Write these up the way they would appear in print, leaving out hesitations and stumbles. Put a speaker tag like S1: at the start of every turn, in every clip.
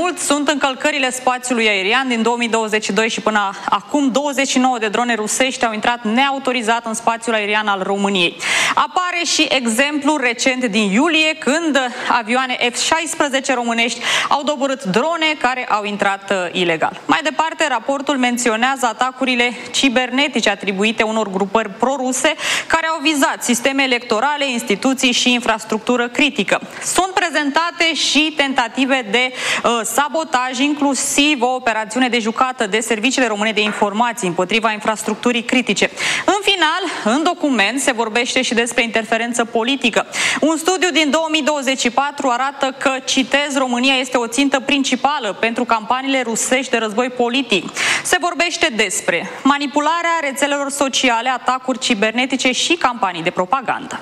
S1: mult sunt încălcările spațiului aerian. Din 2022 și până acum, 29 de drone rusești au intrat neautorizat în spațiul aerian al României. Apare și exemplu recent din iulie, când avioane F-16 românești au doborât drone care au intrat ilegal. Mai departe, raportul menționează atacurile cibernetice atribuite unor grupări proruse care au vizat sisteme electorale, instituții și infrastructură critică. Sunt prezentate și tentative de sabotaj, inclusiv o operațiune dejucată de serviciile române de informații împotriva infrastructurii critice. În final, în document se vorbește și despre interferență politică. Un studiu din 2024 arată că, citez, România este o țintă principală pentru campaniile rusești de război politic. Se vorbește despre manipularea rețelelor sociale, atacuri cibernetice și campanii de propagandă.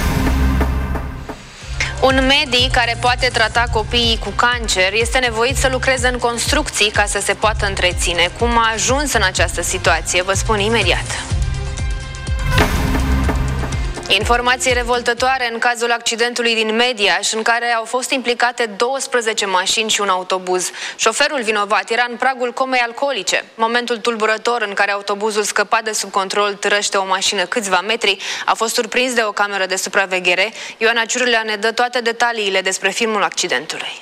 S2: Un medic care poate trata copiii cu cancer este nevoit să lucreze în construcții ca să se poată întreține. Cum a ajuns în această situație, vă spun imediat. Informații revoltătoare în cazul accidentului din Mediaș, în care au fost implicate 12 mașini și un autobuz. Șoferul vinovat era în pragul comei alcoolice. Momentul tulburător în care autobuzul scăpa de sub control, târăște o mașină câțiva metri, a fost surprins de o cameră de supraveghere. Ioana Ciurlea ne dă toate detaliile despre filmul accidentului.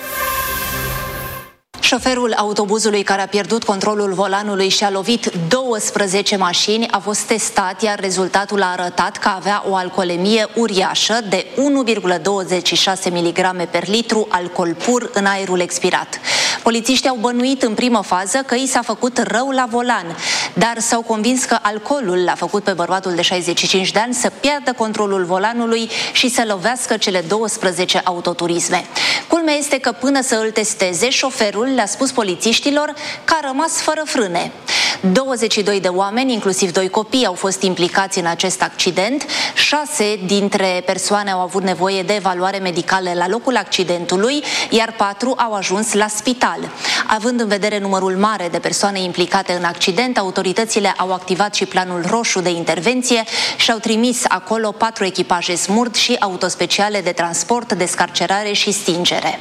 S3: Șoferul autobuzului care a pierdut controlul volanului și a lovit 12 mașini a fost testat, iar rezultatul a arătat că avea o alcoolemie uriașă de 1,26 mg per litru alcool pur în aerul expirat. Polițiștii au bănuit în primă fază că i s-a făcut rău la volan, dar s-au convins că alcoolul l-a făcut pe bărbatul de 65 de ani să piardă controlul volanului și să lovească cele 12 autoturisme. Culmea este că până să îl testeze, șoferul le-a spus polițiștilor că a rămas fără frâne. 22 de oameni, inclusiv 2 copii, au fost implicați în acest accident. 6 dintre persoane au avut nevoie de evaluare medicală la locul accidentului, iar 4 au ajuns la spital. Având în vedere numărul mare de persoane implicate în accident, autoritățile au activat și planul roșu de intervenție și au trimis acolo 4 echipaje SMURD și autospeciale de transport, descarcerare și stingere.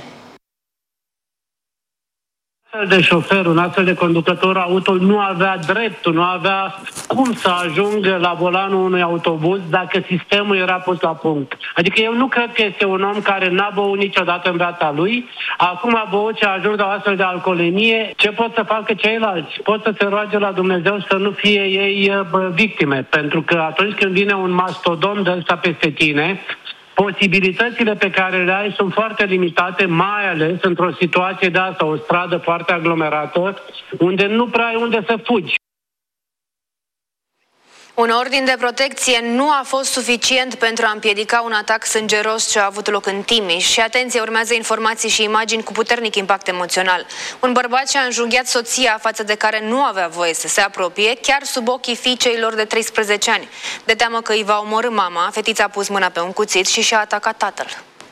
S4: De șofer, un astfel de conducător auto nu avea dreptul, nu avea cum să ajungă la volanul unui autobuz dacă sistemul era pus la punct. Adică eu nu cred că este un om care n-a băut niciodată în viața lui, acum a băut și a ajuns la o astfel de alcoolemie. Ce pot să facă ceilalți? Pot să se roage la Dumnezeu să nu fie ei victime, pentru că atunci când vine un mastodon de ăsta peste tine, posibilitățile pe care le ai sunt foarte limitate, mai ales într-o situație de asta, o stradă foarte aglomerată, unde nu prea ai unde să fugi.
S2: Un ordin de protecție nu a fost suficient pentru a împiedica un atac sângeros ce a avut loc în Timiș. Și atenție, urmează informații și imagini cu puternic impact emoțional. Un bărbat și-a înjunghiat soția, față de care nu avea voie să se apropie, chiar sub ochii fiicei lor de 13 ani. De teamă că îi va omorî mama, fetița a pus mâna pe un cuțit și și-a atacat tatăl.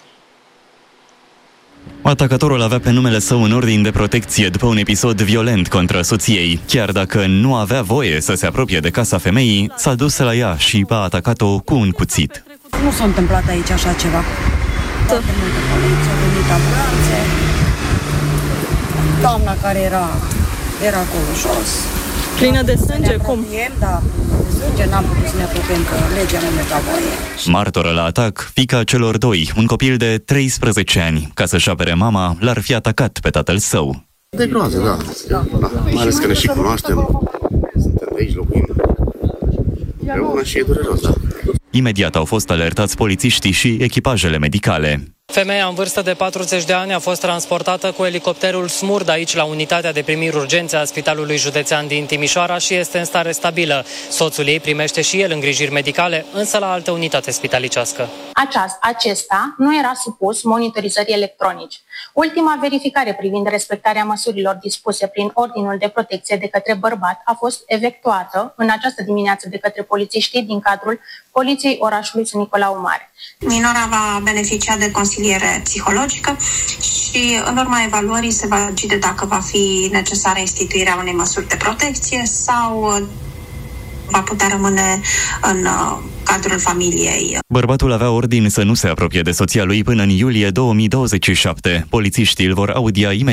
S5: Atacatorul avea pe numele său un ordin de protecție după un episod violent contra soției. Chiar dacă nu avea voie să se apropie de casa femeii, s-a dus la ea și a atacat-o cu un cuțit.
S6: Nu s-a întâmplat aici așa ceva. Foarte multe poliție, au venit ambulanțe. Doamna care era acolo jos.
S7: Plină de sânge? Cum?
S6: Da, de sânge, n-am putut să ne apropiem, că legea nu ne da voie.
S5: Martoră la atac, fiica celor 2, un copil de 13 ani. Ca să-și apere mama, l-ar fi atacat pe tatăl său.
S8: De groază, da. Mai ales că ne și cunoaștem. Suntem de aici, locuim împreună și e dureros, da.
S5: Imediat au fost alertați polițiștii și echipajele medicale.
S9: Femeia în vârstă de 40 de ani a fost transportată cu elicopterul SMURD aici la unitatea de primiri urgențe a Spitalului Județean din Timișoara și este în stare stabilă. Soțul ei primește și el îngrijiri medicale, însă la altă unitate spitalicească.
S10: Acesta nu era supus monitorizării electronice. Ultima verificare privind respectarea măsurilor dispuse prin ordinul de protecție de către bărbat a fost efectuată în această dimineață de către polițiștii din cadrul Poliției orașului Sân Nicolau Mare.
S11: Minora va beneficia de consiliere psihologică și în urma evaluării se va decide dacă va fi necesară instituirea unei măsuri de protecție sau va putea rămâne în cadrul familiei.
S5: Bărbatul avea ordin să nu se apropie de soția lui până în iulie 2027. Polițiștii îl vor audia imediat.